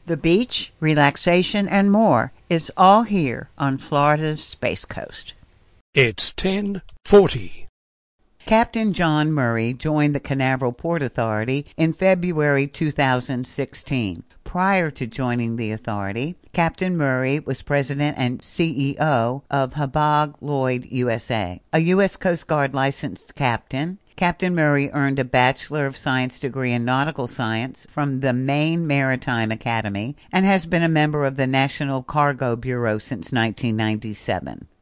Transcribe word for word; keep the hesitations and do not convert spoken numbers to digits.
The beach, relaxation, and more is all here on Florida's Space Coast. It's ten forty. Captain John Murray joined the Canaveral Port Authority in February two thousand sixteen. Prior to joining the authority, Captain Murray was president and C E O of Hapag-Lloyd U S A. A U S Coast Guard licensed captain, Captain Murray earned a Bachelor of Science degree in Nautical Science from the Maine Maritime Academy and has been a member of the National Cargo Bureau since nineteen ninety-seven.